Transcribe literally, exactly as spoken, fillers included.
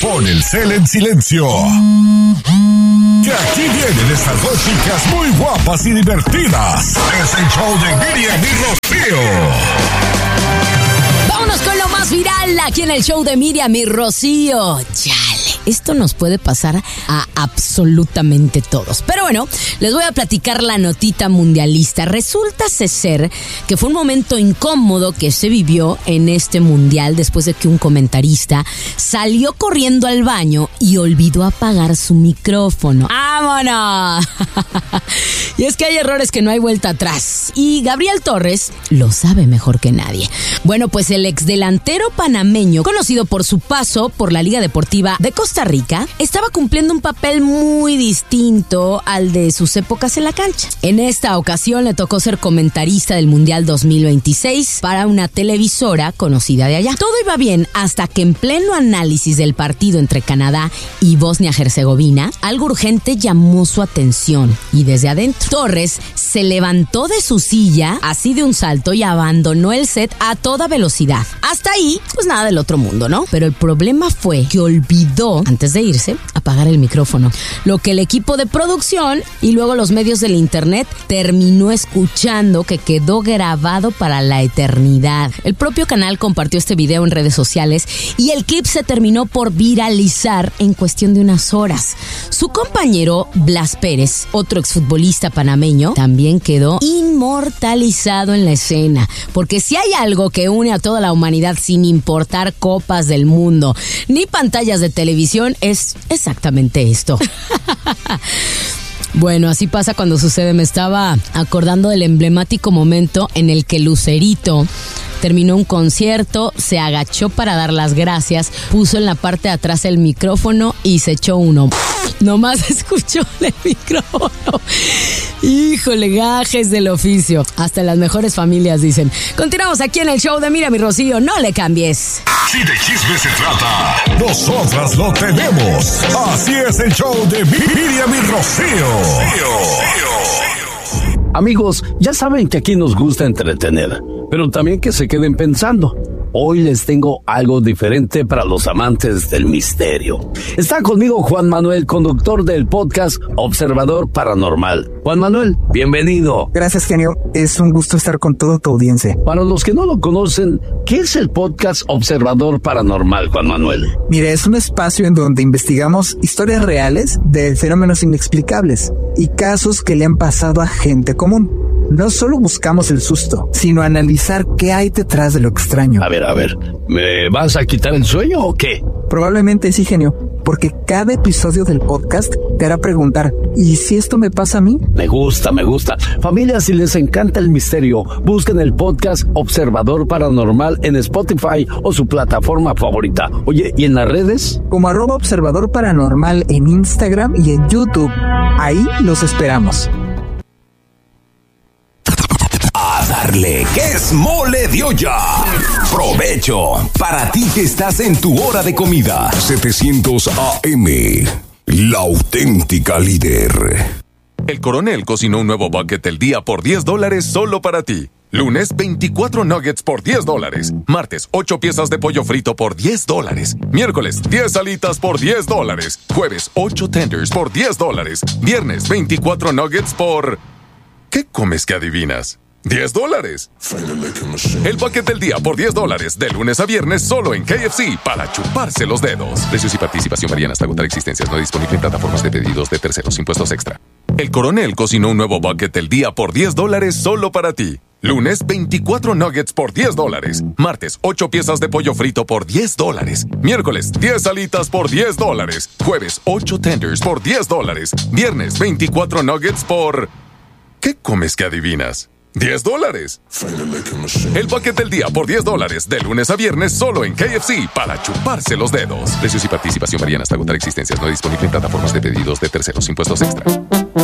Pon el cel en silencio. Que aquí vienen estas dos chicas muy guapas y divertidas. Es el show de Miriam y Rocío. Vámonos con lo más viral aquí en el show de Miriam y Rocío. Chale, esto nos puede pasar a absolutamente todos. Pero bueno, les voy a platicar la notita mundialista. Resulta ser que fue un momento incómodo que se vivió en este mundial después de que un comentarista salió corriendo al baño y olvidó apagar su micrófono. ¡Vámonos! Y es que hay errores que no hay vuelta atrás. Y Gabriel Torres lo sabe mejor que nadie. Bueno, pues el exdelantero panameño, conocido por su paso por la Liga Deportiva de Costa Rica, estaba cumpliendo un papel muy distinto al de sus épocas en la cancha. En esta ocasión le tocó ser comentarista del Mundial dos mil veintiséis para una televisora conocida de allá. Todo iba bien hasta que en pleno análisis del partido entre Canadá y Bosnia-Herzegovina, algo urgente llamó su atención y desde adentro Torres se levantó de su silla así de un salto y abandonó el set a toda velocidad. Hasta ahí, pues nada del otro mundo, ¿no? Pero el problema fue que olvidó, antes de irse, apagar el micrófono. Lo que el equipo de producción y luego los medios del internet terminó escuchando, que quedó grabado para la eternidad. El propio canal compartió este video en redes sociales y el clip se terminó por viralizar en cuestión de unas horas. Su compañero Blas Pérez, otro exfutbolista panameño, también quedó inmortalizado en la escena, porque si hay algo que une a toda la humanidad sin importar copas del mundo ni pantallas de televisión, es exactamente esto. Bueno, así pasa cuando sucede. Me estaba acordando del emblemático momento en el que Lucerito terminó un concierto, se agachó para dar las gracias, puso en la parte de atrás el micrófono y se echó uno. Nomás escuchó el micrófono. Híjole, gajes del oficio. Hasta las mejores familias dicen. Continuamos aquí en el show de Miriam y Rocío. No le cambies. Si de chisme se trata, nosotras lo tenemos. Así es el show de Miriam y Rocío. Amigos, ya saben que aquí nos gusta entretener, pero también que se queden pensando. Hoy les tengo algo diferente para los amantes del misterio. Está conmigo Juan Manuel, conductor del podcast Observador Paranormal. Juan Manuel, bienvenido. Gracias, genio. Es un gusto estar con toda tu audiencia. Para los que no lo conocen, ¿qué es el podcast Observador Paranormal, Juan Manuel? Mire, es un espacio en donde investigamos historias reales de fenómenos inexplicables y casos que le han pasado a gente común. No solo buscamos el susto, sino analizar qué hay detrás de lo extraño. A ver, a ver, ¿me vas a quitar el sueño o qué? Probablemente sí, genio, porque cada episodio del podcast te hará preguntar, ¿y si esto me pasa a mí? Me gusta, me gusta. Familia, si les encanta el misterio, busquen el podcast Observador Paranormal en Spotify o su plataforma favorita. Oye, ¿y en las redes? Como arroba Observador Paranormal en Instagram y en YouTube. Ahí los esperamos. Darle, que es mole de olla. Provecho para ti que estás en tu hora de comida. setecientos A M, la auténtica líder. El Coronel cocinó un nuevo bucket del día por diez dólares solo para ti. Lunes, veinticuatro nuggets por diez dólares. Martes, ocho piezas de pollo frito por diez dólares. Miércoles, diez alitas por diez dólares. Jueves, ocho tenders por diez dólares. Viernes, veinticuatro nuggets por... ¿Qué comes que adivinas? diez dólares. El paquete del día por diez dólares, de lunes a viernes, solo en K F C, para chuparse los dedos. Precios y participación varían hasta agotar existencias. No disponible en plataformas de pedidos de terceros. Impuestos extra. El Coronel cocinó un nuevo bucket del día por diez dólares solo para ti. Lunes, veinticuatro nuggets por diez dólares. Martes, ocho piezas de pollo frito por diez dólares. Miércoles, diez alitas por diez dólares. Jueves, ocho tenders por diez dólares. Viernes, veinticuatro nuggets por... ¿Qué comes que adivinas? diez dólares. El paquete del día por diez dólares, de lunes a viernes, solo en K F C, para chuparse los dedos. Precios y participación varían hasta agotar existencias. No disponible en plataformas de pedidos de terceros. Impuestos extra.